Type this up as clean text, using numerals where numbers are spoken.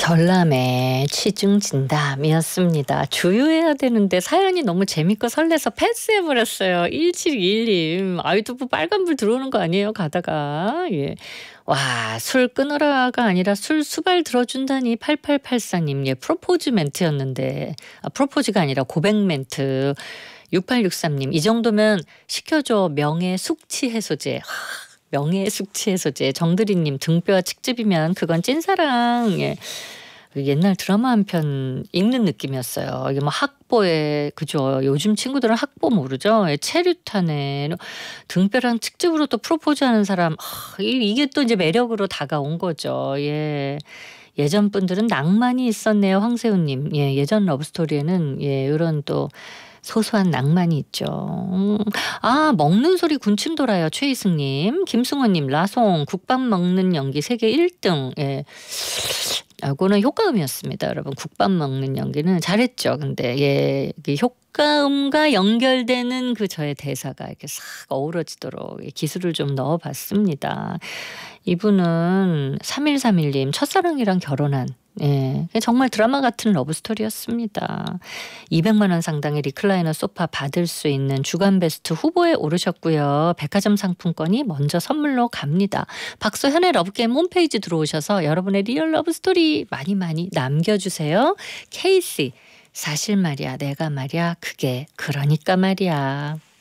전람회 취중 진담이었습니다. 주유해야 되는데 사연이 너무 재밌고 설레서 패스해버렸어요. 1721님. 아이두부 빨간불 들어오는 거 아니에요? 가다가. 예. 와, 술 끊으라가 아니라 술 수발 들어준다니. 8884님. 예, 프로포즈 멘트였는데. 프로포즈가 아니라 고백 멘트. 6863님. 이 정도면 시켜줘. 명예 숙취 해소제. 명예 숙취 해소제. 정드리님 등뼈와 칡즙이면 그건 찐사랑. 예. 옛날 드라마 한 편 읽는 느낌이었어요. 이게 뭐 학보에 그죠. 요즘 친구들은 학보 모르죠. 예, 체류탄에 등뼈랑 칡즙으로 또 프로포즈하는 사람. 이게 또 이제 매력으로 다가온 거죠. 예. 예전 분들은 낭만이 있었네요. 황세훈님. 예, 예전 러브스토리에는 예, 이런 또 소소한 낭만이 있죠. 먹는 소리 군침 돌아요. 최희승님. 김승호님. 라송 국밥 먹는 연기 세계 1등. 예. 그거는 효과음이었습니다. 여러분 국밥 먹는 연기는 잘했죠. 근데 예, 효과음과 연결되는 그 저의 대사가 이렇게 싹 어우러지도록 기술을 좀 넣어봤습니다. 이분은 3131님 첫사랑이랑 결혼한 예, 정말 드라마 같은 러브스토리였습니다. 200만 원 상당의 리클라이너 소파 받을 수 있는 주간 베스트 후보에 오르셨고요. 백화점 상품권이 먼저 선물로 갑니다. 박소현의 러브게임 홈페이지 들어오셔서 여러분의 리얼 러브스토리 많이 많이 남겨주세요. 케이씨 사실 말이야 내가 말이야 그게 그러니까 말이야.